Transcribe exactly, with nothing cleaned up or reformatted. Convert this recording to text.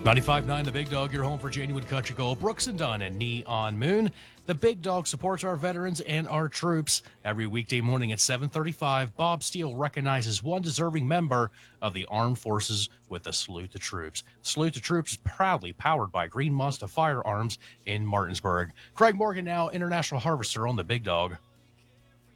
ninety-five point nine The Big Dog, your home for genuine country gold. Brooks and Dunn and Neon Moon. The Big Dog supports our veterans and our troops. Every weekday morning at seven thirty-five, Bob Steele recognizes one deserving member of the armed forces with a salute to troops. Salute to Troops is proudly powered by Green Monster Firearms in Martinsburg. Craig Morgan now, International Harvester on The Big Dog.